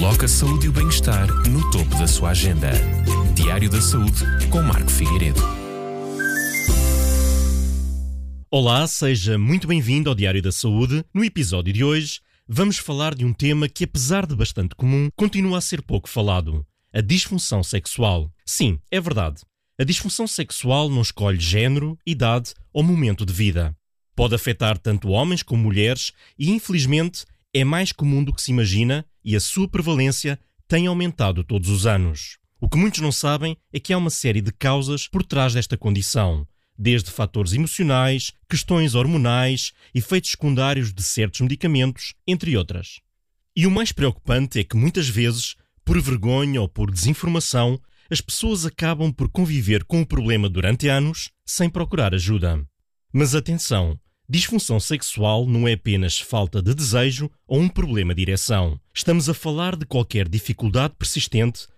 Coloque a saúde e o bem-estar no topo da sua agenda. Diário da Saúde, com Marco Figueiredo. Olá, seja muito bem-vindo ao Diário da Saúde. No episódio de hoje, vamos falar de um tema que, apesar de bastante comum, continua a ser pouco falado: a disfunção sexual. Sim, é verdade. A disfunção sexual não escolhe género, idade ou momento de vida. Pode afetar tanto homens como mulheres e, infelizmente, é mais comum do que se imagina e a sua prevalência tem aumentado todos os anos. O que muitos não sabem é que há uma série de causas por trás desta condição, desde fatores emocionais, questões hormonais, efeitos secundários de certos medicamentos, entre outras. E o mais preocupante é que muitas vezes, por vergonha ou por desinformação, as pessoas acabam por conviver com o problema durante anos sem procurar ajuda. Mas atenção! Disfunção sexual não é apenas falta de desejo ou um problema de ereção. Estamos a falar de qualquer dificuldade persistente